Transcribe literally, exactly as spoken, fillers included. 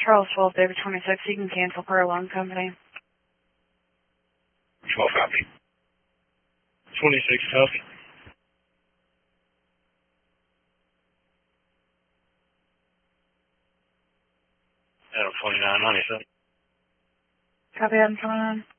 Charles twelve, David twenty-six, you can cancel per alarm company. twelve copy. twenty-six copy. Adam twenty-nine ninety-seven. Copy, Adam twenty-nine.